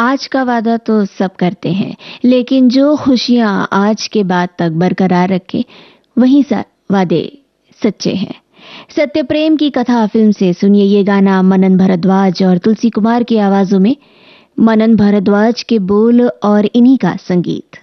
आज का वादा तो सब करते हैं, लेकिन जो खुशियां आज के बाद तक बरकरार रखे वही वादे सच्चे हैं। सत्य प्रेम की कथा फिल्म से सुनिए ये गाना मनन भारद्वाज और तुलसी कुमार की आवाजों में। मनन भारद्वाज के बोल और इन्हीं का संगीत।